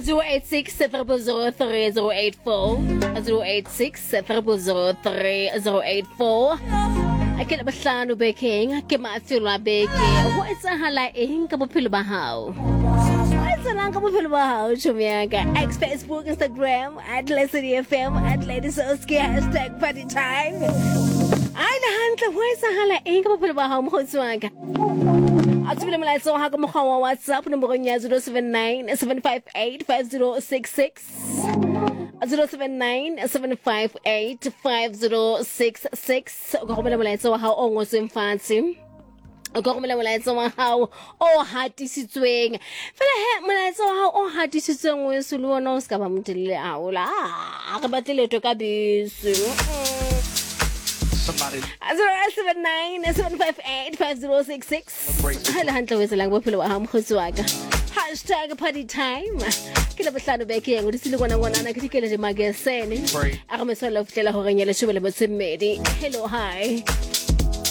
086 003 084 086 003 084 Ke labahlano bekeng ke Matthew la beke ho etsahala eng ka bophelo ba hao ka bophelo ba hao chomyaka X Facebook Instagram @LadyFM @LadySoski #partytime ai la hantle ho etsahala eng ka bophelo ba hao motswaka Atsubile molaetsa ha ka mokgwa wa WhatsApp nomorong ya 079 758 5066 079 758 5066 go romela molaetsa wa hao o ngotsweng fatshe go romela molaetsa wa hao o hatisitsweng fela he molaetsa wa hao o hatisitsweng o se le wona o ska ba motelle a ola re batlile to ka bese Somebody 079 758 5066 hala hantle wetsa la bophelo wa hao mkhotsi wa ka #partytime ke la bohlano beke ngo disile gona gona ke dikele je magesene a re mesela o fitlela ho renyela shobele botsemmedi hello hi